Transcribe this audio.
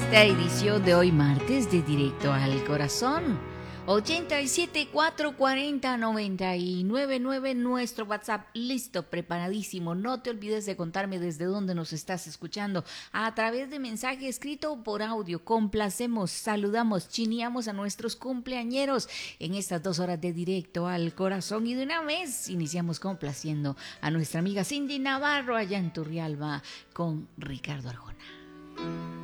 esta edición de hoy martes de Directo al Corazón. 87-440-9999, nuestro WhatsApp listo, preparadísimo. No te olvides de contarme desde dónde nos estás escuchando a través de mensaje escrito o por audio. Complacemos, saludamos, chineamos a nuestros cumpleañeros en estas 2 horas de Directo al Corazón. Y de una vez iniciamos complaciendo a nuestra amiga Cindy Navarro allá en Turrialba con Ricardo Arjona.